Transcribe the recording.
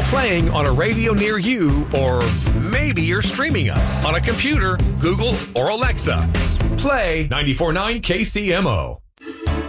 now playing on a radio near you, or maybe you're streaming us on a computer, Google, or Alexa. Play 94.9 KCMO.